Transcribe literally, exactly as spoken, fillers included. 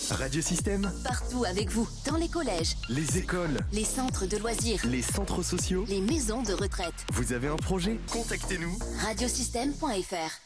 Radiosystème, Partout avec vous, dans les collèges, les écoles, les centres de loisirs, les centres sociaux. les maisons de retraite. Vous avez un projet? Contactez-nous. Radiosystème point F R